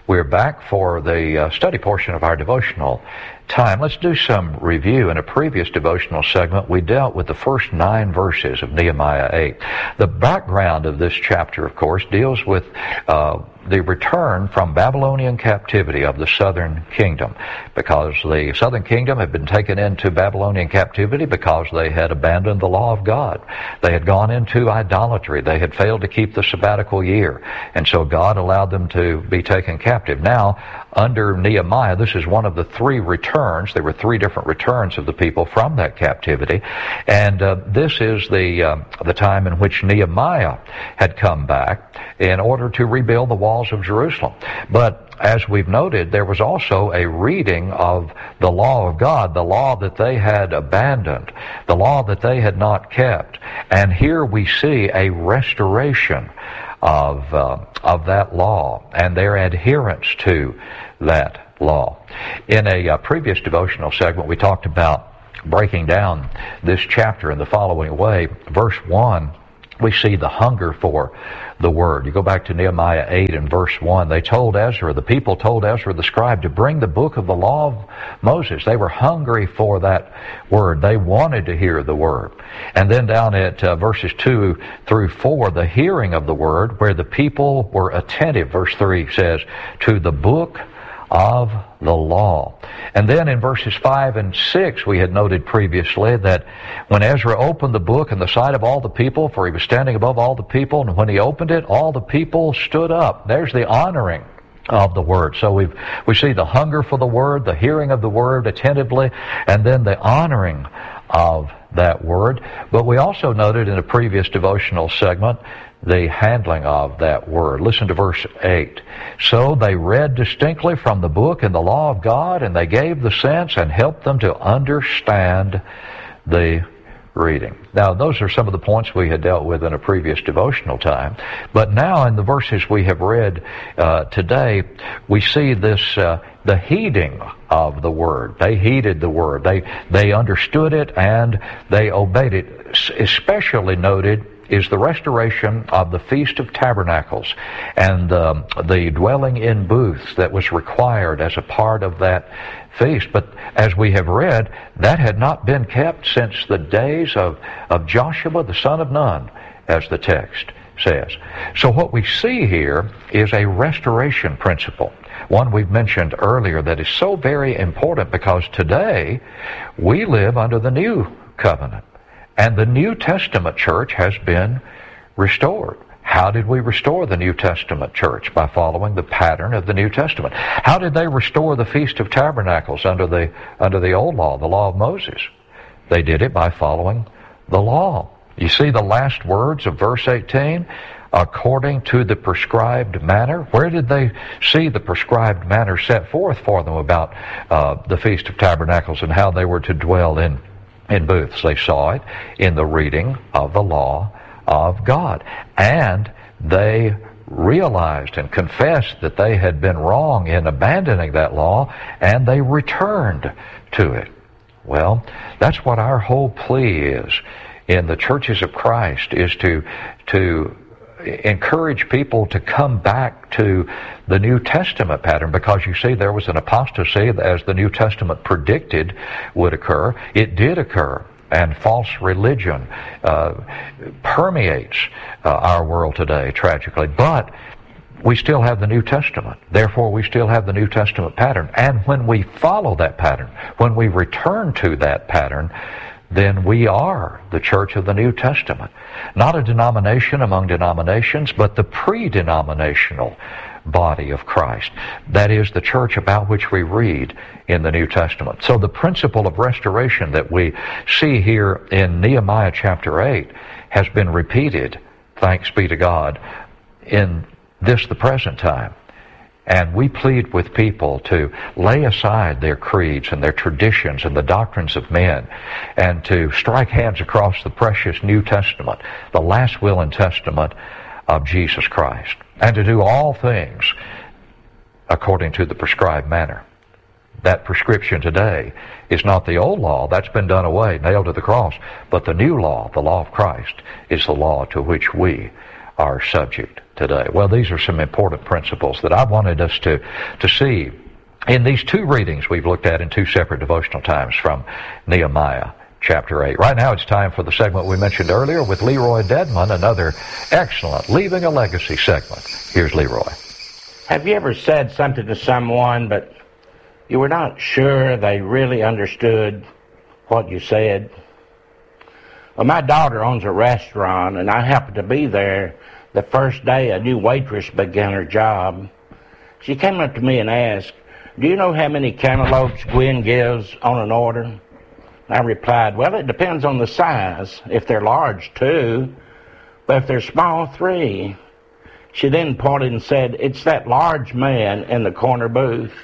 We're back for the study portion of our devotional time. Let's do some review. In a previous devotional segment, we dealt with the first 9 verses of Nehemiah 8. The background of this chapter, of course, deals with the return from Babylonian captivity of the southern kingdom, because the southern kingdom had been taken into Babylonian captivity because they had abandoned the law of God. They had gone into idolatry. They had failed to keep the sabbatical year, and so God allowed them to be taken captive. Now, under Nehemiah, this is one of the 3 returns. There were 3 different returns of the people from that captivity, and this is the time in which Nehemiah had come back in order to rebuild the walls of Jerusalem. But as we've noted, there was also a reading of the law of God, the law that they had abandoned, the law that they had not kept. And here we see a restoration of that law and their adherence to that law. In a previous devotional segment, we talked about breaking down this chapter in the following way. Verse 1, we see the hunger for the Word. You go back to Nehemiah 8 and verse 1. The people told Ezra the scribe to bring the book of the law of Moses. They were hungry for that Word. They wanted to hear the Word. And then down at verses 2 through 4, the hearing of the Word, where the people were attentive. Verse 3 says, to the book of the law. And then in verses 5 and 6, we had noted previously that when Ezra opened the book in the sight of all the people, for he was standing above all the people, and when he opened it, all the people stood up. There's the honoring of the Word. So we see the hunger for the Word, the hearing of the Word attentively, and then the honoring of that Word. But we also noted in a previous devotional segment the handling of that Word. Listen to verse 8. So they read distinctly from the book and the law of God, and they gave the sense and helped them to understand the reading. Now, those are some of the points we had dealt with in a previous devotional time. But now in the verses we have read today, we see this, the heeding of the Word. They heeded the Word. They understood it and they obeyed it. Especially noted is the restoration of the Feast of Tabernacles and the dwelling in booths that was required as a part of that feast. But as we have read, that had not been kept since the days of Joshua the son of Nun, as the text says. So what we see here is a restoration principle, one we've mentioned earlier that is so very important because today we live under the new covenant. And the New Testament church has been restored. How did we restore the New Testament church? By following the pattern of the New Testament. How did they restore the Feast of Tabernacles under the old law, the law of Moses? They did it by following the law. You see the last words of verse 18? According to the prescribed manner. Where did they see the prescribed manner set forth for them about the Feast of Tabernacles and how they were to dwell in booths? They saw it in the reading of the law of God. And they realized and confessed that they had been wrong in abandoning that law, and they returned to it. Well, that's what our whole plea is in the churches of Christ, is to encourage people to come back to the New Testament pattern, because you see there was an apostasy as the New Testament predicted would occur. It did occur, and false religion permeates our world today, tragically. But we still have the New Testament. Therefore, we still have the New Testament pattern. And when we follow that pattern, when we return to that pattern, then we are the church of the New Testament. Not a denomination among denominations, but the pre-denominational body of Christ. That is the church about which we read in the New Testament. So the principle of restoration that we see here in Nehemiah chapter 8 has been repeated, thanks be to God, in the present time. And we plead with people to lay aside their creeds and their traditions and the doctrines of men, and to strike hands across the precious New Testament, the last will and testament of Jesus Christ, and to do all things according to the prescribed manner. That prescription today is not the old law. That's been done away, nailed to the cross. But the new law, the law of Christ, is the law to which we are subject. today? Well, these are some important principles that I wanted us to see in these two readings we've looked at in two separate devotional times from Nehemiah chapter 8. Right now it's time for the segment we mentioned earlier with Leroy Dedman, another excellent Leaving a Legacy segment. Here's Leroy. Have you ever said something to someone, but you were not sure they really understood what you said? Well, my daughter owns a restaurant, and I happened to be there the first day a new waitress began her job. She came up to me and asked, "Do you know how many cantaloupes Gwen gives on an order?" I replied, "Well, it depends on the size. If they're large, 2, but if they're small, 3. She then pointed and said, "It's that large man in the corner booth."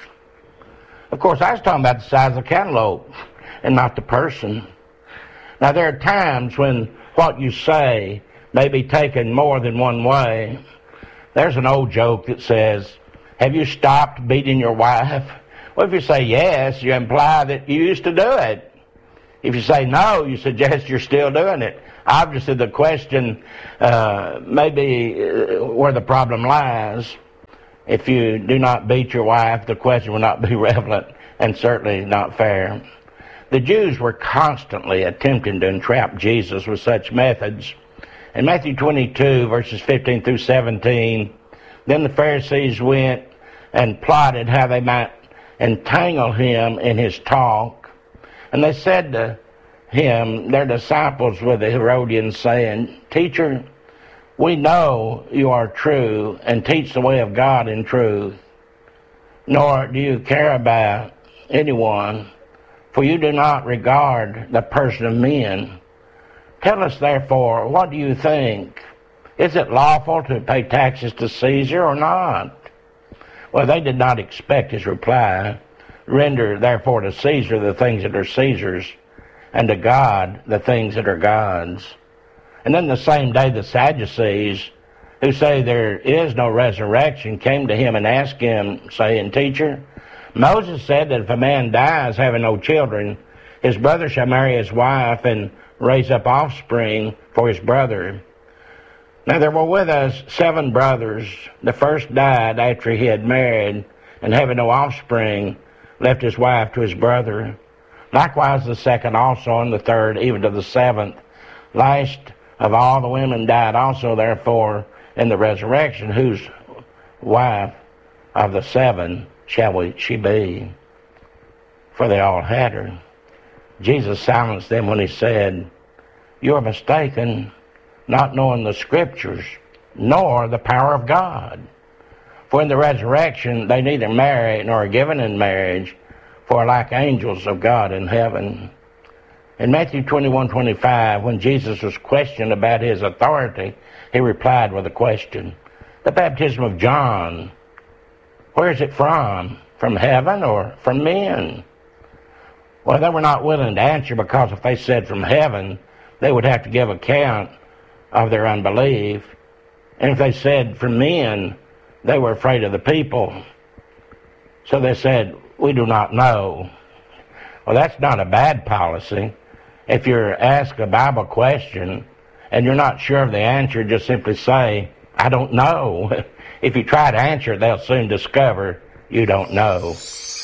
Of course, I was talking about the size of the cantaloupe and not the person. Now, there are times when what you say may be taken more than one way. There's an old joke that says, "Have you stopped beating your wife?" Well, if you say yes, you imply that you used to do it. If you say no, you suggest you're still doing it. Obviously, the question may be where the problem lies. If you do not beat your wife, the question will not be relevant and certainly not fair. The Jews were constantly attempting to entrap Jesus with such methods. In Matthew 22, verses 15 through 17, then the Pharisees went and plotted how they might entangle him in his talk. And they said to him, their disciples were the Herodians, saying, "Teacher, we know you are true and teach the way of God in truth, nor do you care about anyone, for you do not regard the person of men. Tell us, therefore, what do you think? Is it lawful to pay taxes to Caesar or not?" Well, they did not expect his reply. "Render, therefore, to Caesar the things that are Caesar's, and to God the things that are God's." And then the same day the Sadducees, who say there is no resurrection, came to him and asked him, saying, "Teacher, Moses said that if a man dies having no children, his brother shall marry his wife and raise up offspring for his brother. Now there were with us 7 brothers. The first died after he had married, and having no offspring, left his wife to his brother. Likewise the second also, and the third, even to the 7th. Last of all the women died also, therefore, in the resurrection, whose wife of the 7 shall she be? For they all had her." Jesus silenced them when he said, "You are mistaken, not knowing the Scriptures, nor the power of God. For in the resurrection they neither marry nor are given in marriage, for are like angels of God in heaven." In Matthew 21:25, when Jesus was questioned about his authority, he replied with a question. "The baptism of John, where is it from? From heaven or from men?" Well, they were not willing to answer, because if they said from heaven, they would have to give account of their unbelief. And if they said from men, they were afraid of the people. So they said, "We do not know." Well, that's not a bad policy. If you're asked a Bible question and you're not sure of the answer, just simply say, "I don't know." If you try to answer it, they'll soon discover you don't know.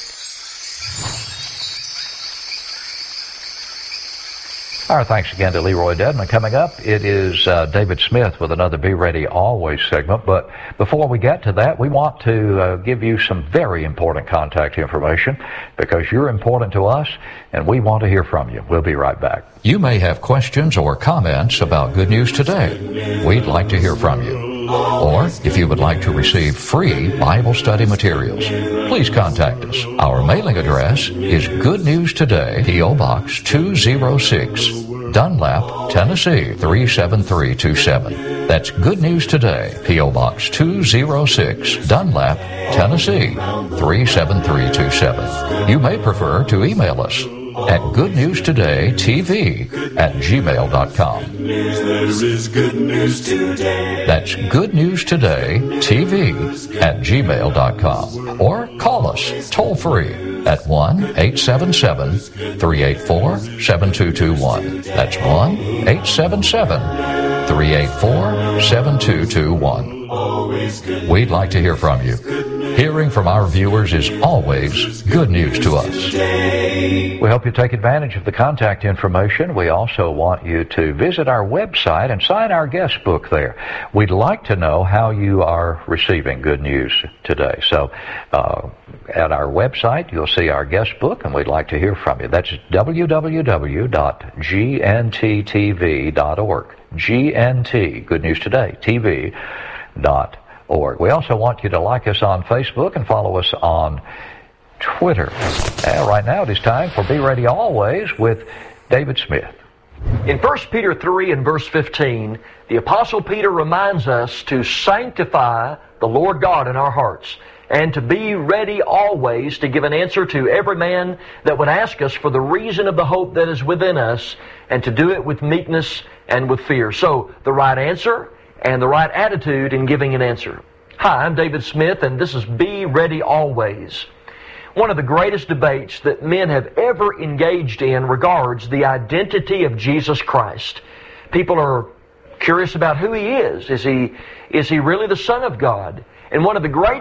Our thanks again to Leroy Dedman. Coming up, it is David Smith with another Be Ready Always segment. But before we get to that, we want to give you some very important contact information, because you're important to us and we want to hear from you. We'll be right back. You may have questions or comments about Good News Today. We'd like to hear from you. Or if you would like to receive free Bible study materials, please contact us. Our mailing address is Good News Today, P.O. Box 206, Dunlap, Tennessee 37327. That's Good News Today, P.O. Box 206, Dunlap, Tennessee 37327. You may prefer to email us at goodnewstodaytv@gmail.com. There is good news today. That's goodnewstodaytv@gmail.com. Or call us toll free at 1-877-384-7221. That's 1-877-384-7221. always good news. We'd like to hear from you. Hearing from our viewers is always good news to us. We hope you take advantage of the contact information. We also want you to visit our website and sign our guest book there. We'd like to know how you are receiving good news today. So at our website, you'll see our guest book, and we'd like to hear from you. That's www.gnttv.org. GNT, Good News Today, TV.org. We also want you to like us on Facebook and follow us on Twitter. And right now it is time for Be Ready Always with David Smith. In 1 Peter 3 and verse 15, the Apostle Peter reminds us to sanctify the Lord God in our hearts and to be ready always to give an answer to every man that would ask us for the reason of the hope that is within us, and to do it with meekness and with fear. So, the right answer and the right attitude in giving an answer. Hi, I'm David Smith, and this is Be Ready Always. One of the greatest debates that men have ever engaged in regards the identity of Jesus Christ. People are curious about who He is. Is He really the Son of God? And one of the great